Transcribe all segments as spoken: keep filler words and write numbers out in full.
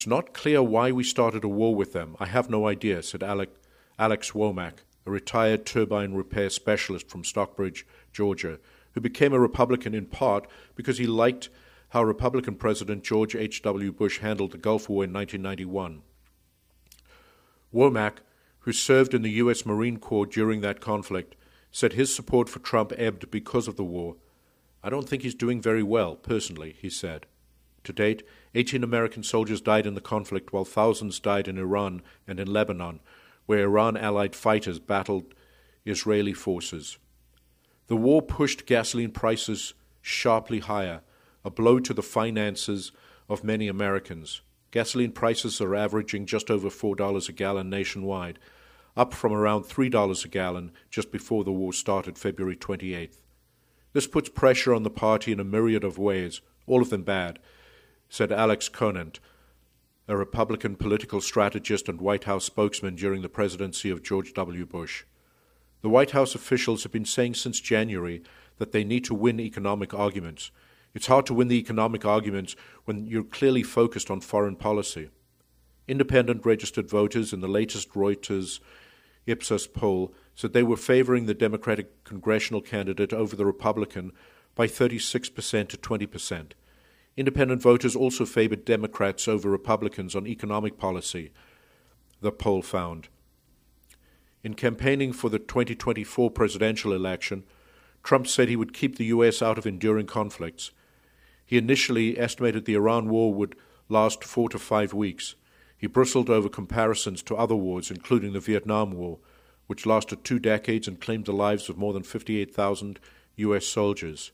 It's not clear why we started a war with them. I have no idea, said Alec, Alex Womack, a retired turbine repair specialist from Stockbridge, Georgia, who became a Republican in part because he liked how Republican President George H W Bush handled the Gulf War in nineteen ninety-one. Womack, who served in the U S Marine Corps during that conflict, said his support for Trump ebbed because of the war. I don't think he's doing very well, personally, he said. To date, eighteen American soldiers died in the conflict, while thousands died in Iran and in Lebanon, where Iran-allied fighters battled Israeli forces. The war pushed gasoline prices sharply higher, a blow to the finances of many Americans. Gasoline prices are averaging just over four dollars a gallon nationwide, up from around three dollars a gallon just before the war started February twenty-eighth. This puts pressure on the party in a myriad of ways, all of them bad, said Alex Conant, a Republican political strategist and White House spokesman during the presidency of George W. Bush. The White House officials have been saying since January that they need to win economic arguments. It's hard to win the economic arguments when you're clearly focused on foreign policy. Independent registered voters in the latest Reuters Ipsos poll said they were favoring the Democratic congressional candidate over the Republican by thirty-six percent to twenty percent. Independent voters also favored Democrats over Republicans on economic policy, the poll found. In campaigning for the twenty twenty-four presidential election, Trump said he would keep the U S out of enduring conflicts. He initially estimated the Iran war would last four to five weeks. He bristled over comparisons to other wars, including the Vietnam War, which lasted two decades and claimed the lives of more than fifty-eight thousand U S soldiers.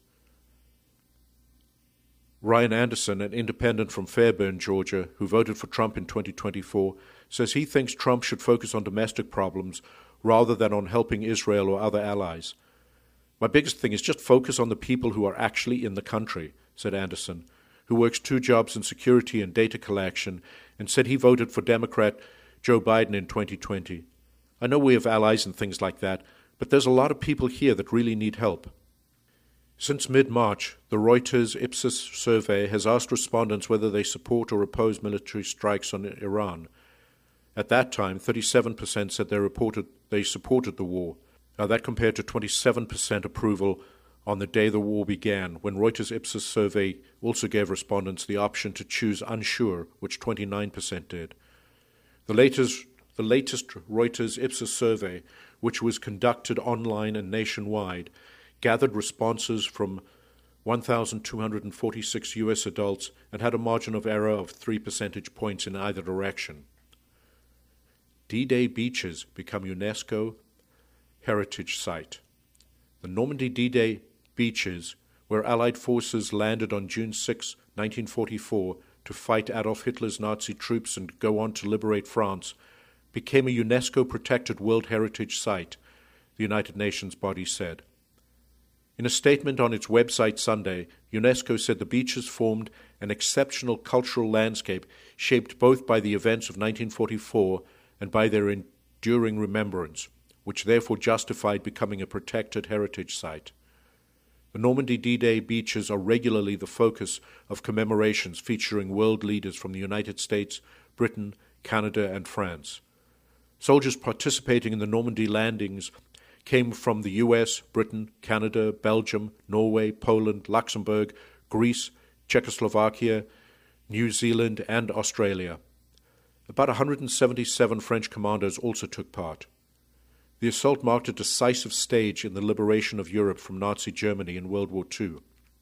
Ryan Anderson, an independent from Fairburn, Georgia, who voted for Trump in twenty twenty-four, says he thinks Trump should focus on domestic problems rather than on helping Israel or other allies. My biggest thing is just focus on the people who are actually in the country, said Anderson, who works two jobs in security and data collection, and said he voted for Democrat Joe Biden in twenty twenty. I know we have allies and things like that, but there's a lot of people here that really need help. Since mid-March, the Reuters Ipsos survey has asked respondents whether they support or oppose military strikes on Iran. At that time, thirty-seven percent said they reported they supported the war. Now that compared to twenty-seven percent approval on the day the war began, when Reuters Ipsos survey also gave respondents the option to choose unsure, which twenty-nine percent did. The latest, the latest Reuters Ipsos survey, which was conducted online and nationwide, gathered responses from one thousand two hundred forty-six U S adults and had a margin of error of three percentage points in either direction. D-Day beaches become UNESCO heritage site. The Normandy D-Day beaches, where Allied forces landed on June sixth, nineteen forty-four, to fight Adolf Hitler's Nazi troops and go on to liberate France, became a UNESCO-protected World Heritage Site, the United Nations body said. In a statement on its website Sunday, UNESCO said the beaches formed an exceptional cultural landscape shaped both by the events of nineteen forty-four and by their enduring remembrance, which therefore justified becoming a protected heritage site. The Normandy D-Day beaches are regularly the focus of commemorations featuring world leaders from the United States, Britain, Canada, and France. Soldiers participating in the Normandy landings came from the U S, Britain, Canada, Belgium, Norway, Poland, Luxembourg, Greece, Czechoslovakia, New Zealand, and Australia. About one hundred seventy-seven French commandos also took part. The assault marked a decisive stage in the liberation of Europe from Nazi Germany in World War Two.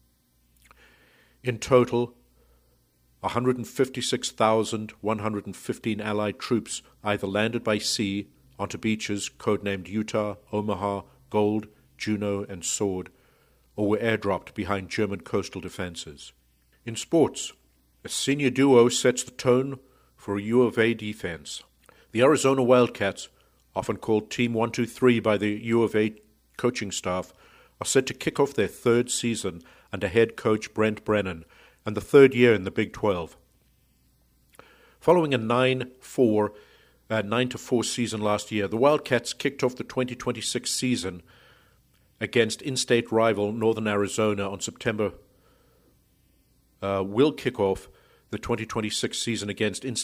In total, one hundred fifty-six thousand one hundred fifteen Allied troops either landed by sea onto beaches codenamed Utah, Omaha, Gold, Juno, and Sword, or were airdropped behind German coastal defenses. In sports, a senior duo sets the tone for a U of A defense. The Arizona Wildcats, often called Team one two three by the U of A coaching staff, are set to kick off their third season under head coach Brent Brennan and the third year in the Big twelve. Following a nine four Uh, nine to four season last year, the Wildcats kicked off the twenty twenty-six season against in-state rival Northern Arizona on September. Uh, will kick off the twenty twenty-six season against